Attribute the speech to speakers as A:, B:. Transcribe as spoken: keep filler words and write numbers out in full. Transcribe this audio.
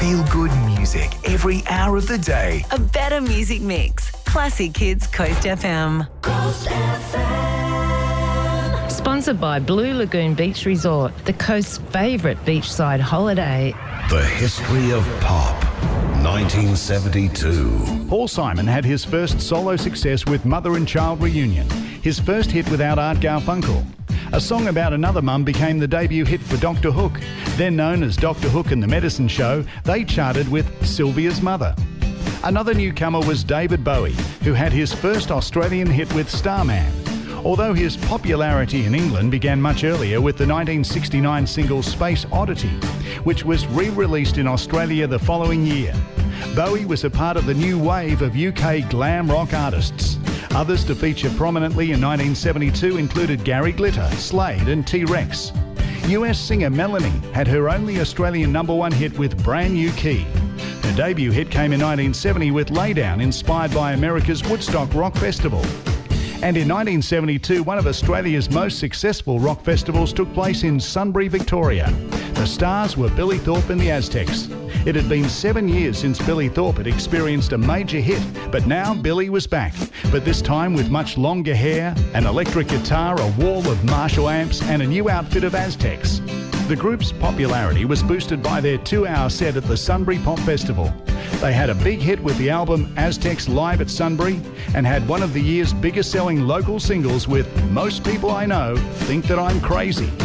A: feel-good music every hour of the day.
B: A better music mix. Classic Kids Coast F M.
C: Coast F M.
D: Sponsored by Blue Lagoon Beach Resort, the coast's favourite beachside holiday.
E: The history of pop. nineteen seventy-two.
F: Paul Simon had his first solo success with Mother and Child Reunion, his first hit without Art Garfunkel. A song about another mum became the debut hit for Doctor Hook. Then known as Doctor Hook and the Medicine Show, they charted with Sylvia's Mother. Another newcomer was David Bowie, who had his first Australian hit with Starman. Although his popularity in England began much earlier with the nineteen sixty-nine single Space Oddity, which was re-released in Australia the following year. Bowie was a part of the new wave of U K glam rock artists. Others to feature prominently in nineteen seventy-two included Gary Glitter, Slade and T-Rex. U S singer Melanie had her only Australian number one hit with Brand New Key. Her debut hit came in nineteen seventy with Laydown, inspired by America's Woodstock Rock Festival. And in nineteen seventy-two, one of Australia's most successful rock festivals took place in Sunbury, Victoria. The stars were Billy Thorpe and the Aztecs. It had been seven years since Billy Thorpe had experienced a major hit, but now Billy was back, but this time with much longer hair, an electric guitar, a wall of Marshall amps and a new outfit of Aztecs. The group's popularity was boosted by their two-hour set at the Sunbury Pop Festival. They had a big hit with the album Aztecs Live at Sunbury and had one of the year's biggest selling local singles with Most People I Know Think That I'm Crazy.